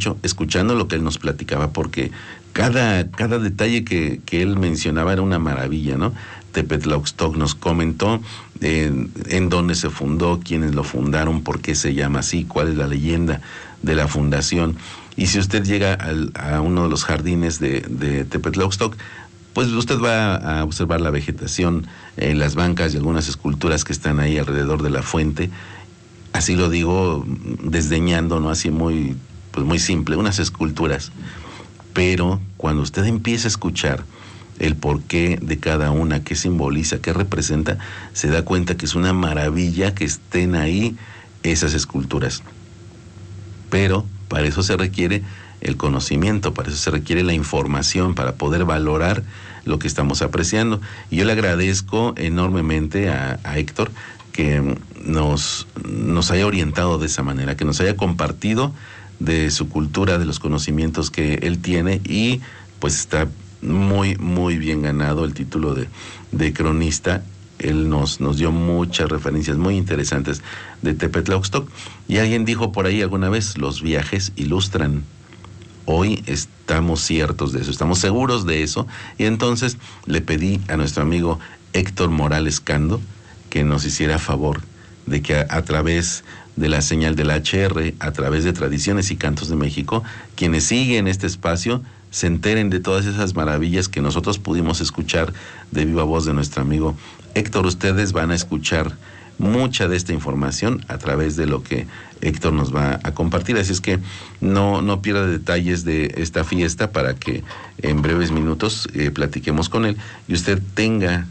dicho, escuchando lo que él nos platicaba, porque cada detalle que él mencionaba era una maravilla, ¿no? Tepetlauxtoc nos comentó en dónde se fundó, quiénes lo fundaron, por qué se llama así, cuál es la leyenda de la fundación. Y si usted llega a uno de los jardines de Tepetlauxtoc, pues usted va a observar la vegetación, las bancas y algunas esculturas que están ahí alrededor de la fuente. Así lo digo desdeñando, ¿no? Así muy simple, unas esculturas. Pero cuando usted empieza a escuchar el porqué de cada una, qué simboliza, qué representa, se da cuenta que es una maravilla que estén ahí esas esculturas. Pero para eso se requiere el conocimiento, para eso se requiere la información, para poder valorar lo que estamos apreciando. Y yo le agradezco enormemente a Héctor que nos haya orientado de esa manera, que nos haya compartido de su cultura, de los conocimientos que él tiene, y pues está muy, muy bien ganado el título de cronista. Él nos dio muchas referencias muy interesantes de Tepetlauxtoc, y alguien dijo por ahí alguna vez, los viajes ilustran. Hoy estamos ciertos de eso, estamos seguros de eso, y entonces le pedí a nuestro amigo Héctor Morales Cando que nos hiciera favor de que a través de la señal del HR, a través de Tradiciones y Cantos de México, quienes siguen este espacio se enteren de todas esas maravillas que nosotros pudimos escuchar de viva voz de nuestro amigo Héctor. Ustedes van a escuchar mucha de esta información a través de lo que Héctor nos va a compartir, así es que no pierda detalles de esta fiesta para que en breves minutos platiquemos con él y usted tenga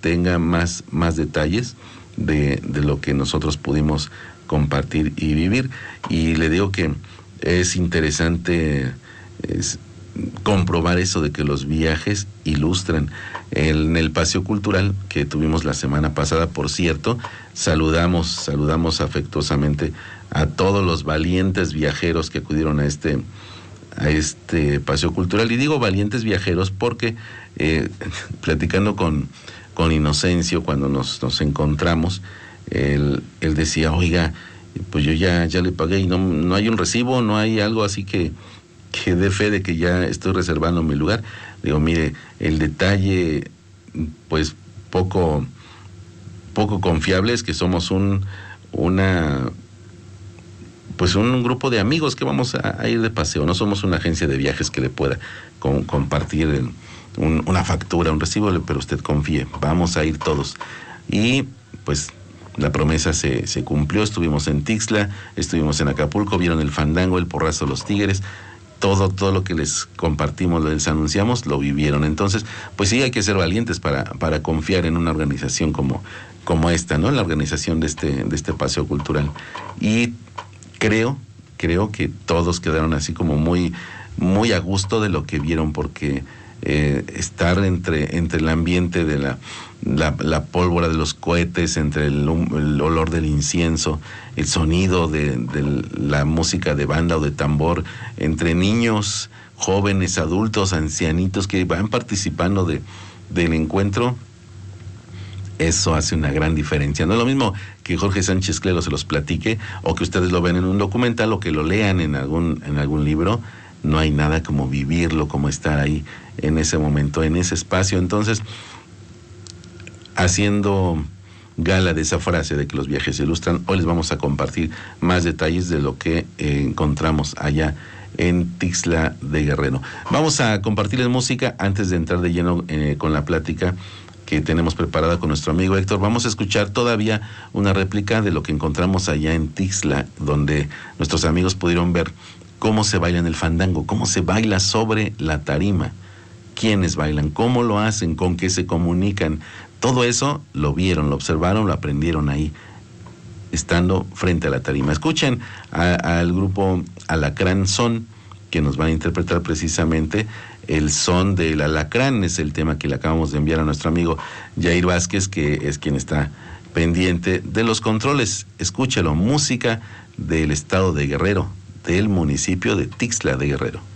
más detalles de lo que nosotros pudimos compartir y vivir. Y le digo que es interesante comprobar eso de que los viajes ilustran. En el paseo cultural que tuvimos la semana pasada, por cierto, saludamos afectuosamente a todos los valientes viajeros que acudieron a este paseo cultural. Y digo valientes viajeros porque platicando con Inocencio cuando nos encontramos, él decía, oiga, pues yo ya le pagué y no hay un recibo, no hay algo así que dé fe de que ya estoy reservando mi lugar. Digo, mire, el detalle pues poco confiable es que somos un grupo de amigos que vamos a ir de paseo, no somos una agencia de viajes que le pueda compartir una factura, un recibo, pero usted confíe, vamos a ir todos. Y pues la promesa se cumplió. Estuvimos en Tixla, estuvimos en Acapulco, vieron el fandango, el porrazo de los tigres, todo lo que les compartimos, les anunciamos, lo vivieron. Entonces, pues sí, hay que ser valientes para confiar en una organización como esta, ¿no? En la organización de este paseo cultural. Y creo que todos quedaron así como muy, muy a gusto de lo que vieron, porque estar entre el ambiente de la pólvora de los cohetes, entre el olor del incienso, el sonido de la música de banda o de tambor, entre niños, jóvenes, adultos, ancianitos que van participando del encuentro, eso hace una gran diferencia. No es lo mismo que Jorge Sánchez Clero se los platique, o que ustedes lo ven en un documental, o que lo lean en algún libro. No hay nada como vivirlo, como estar ahí en ese momento, en ese espacio. Entonces, haciendo gala de esa frase de que los viajes se ilustran, hoy les vamos a compartir más detalles de lo que encontramos allá en Tixla de Guerrero. Vamos a compartirles música antes de entrar de lleno con la plática que tenemos preparada con nuestro amigo Héctor. Vamos a escuchar todavía una réplica de lo que encontramos allá en Tixla, donde nuestros amigos pudieron ver cómo se baila en el fandango, cómo se baila sobre la tarima, quiénes bailan, cómo lo hacen, con qué se comunican. Todo eso lo vieron, lo observaron, lo aprendieron ahí, estando frente a la tarima. Escuchen al grupo Alacrán Son, que nos van a interpretar precisamente el son del alacrán. Es el tema que le acabamos de enviar a nuestro amigo Jair Vázquez, que es quien está pendiente de los controles. Escúchelo, música del estado de Guerrero, del municipio de Tixla de Guerrero.